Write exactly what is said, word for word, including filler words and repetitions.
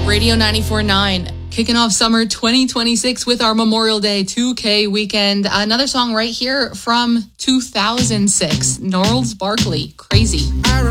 Radio ninety-four point nine. Kicking off summer twenty twenty-six with our Memorial Day two K weekend. Another song right here from two thousand six. Gnarls Barkley, Crazy.